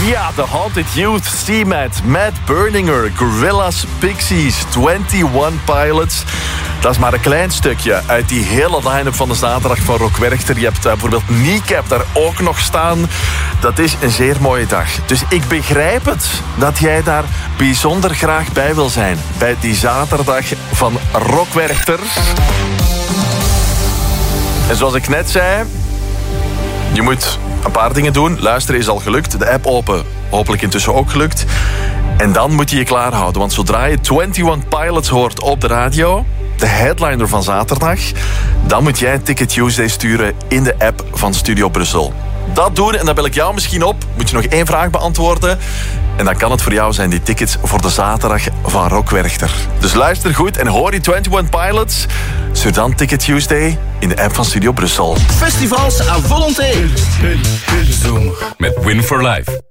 Ja, The Haunted Youth, C-Mad, Matt Berninger, Gorillaz, Pixies, 21 Pilots. Dat is maar een klein stukje uit die hele line-up van de zaterdag van Rock Werchter. Je hebt bijvoorbeeld Kneecap daar ook nog staan. Dat is een zeer mooie dag. Dus ik begrijp het dat jij daar bijzonder graag bij wil zijn. Bij die zaterdag van Rock Werchter. En zoals ik net zei, je moet een paar dingen doen. Luisteren is al gelukt. De app open, hopelijk intussen ook gelukt. En dan moet je je klaarhouden. Want zodra je 21 Pilots hoort op de radio, de headliner van zaterdag, dan moet jij Ticket Tuesday sturen in de app van Studio Brussel. Dat doen en dan bel ik jou misschien op. Moet je nog 1 vraag beantwoorden. En dan kan het voor jou zijn die tickets voor de zaterdag van Rock Werchter. Dus luister goed en hoor die 21 Pilots. Stuur dan Ticket Tuesday in de app van Studio Brussel. Festivals à volonté. Zomer met Win for Life.